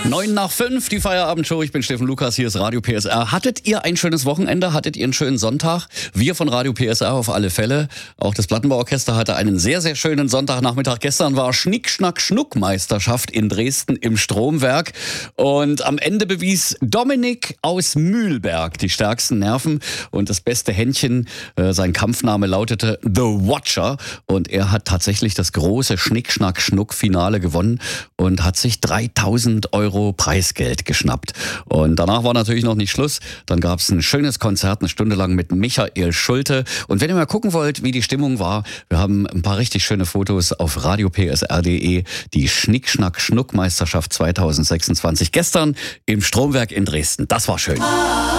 9:05, die Feierabendshow. Ich bin Steffen Lukas, hier ist Radio PSR. Hattet ihr ein schönes Wochenende? Hattet ihr einen schönen Sonntag? Wir von Radio PSR auf alle Fälle. Auch das Plattenbauorchester hatte einen sehr, sehr schönen Sonntagnachmittag. Gestern war Schnick-Schnack-Schnuck-Meisterschaft in Dresden im Stromwerk. Und am Ende bewies Dominik aus Mühlberg die stärksten Nerven und das beste Händchen. Sein Kampfname lautete The Watcher. Und er hat tatsächlich das große Schnick-Schnack-Schnuck-Finale gewonnen und hat sich 3.000 € Preisgeld geschnappt. Und danach war natürlich noch nicht Schluss. Dann gab es ein schönes Konzert, eine Stunde lang mit Michael Schulte. Und wenn ihr mal gucken wollt, wie die Stimmung war, wir haben ein paar richtig schöne Fotos auf radiopsr.de. Die Schnick-Schnack-Schnuck-Meisterschaft 2026 gestern im Stromwerk in Dresden. Das war schön.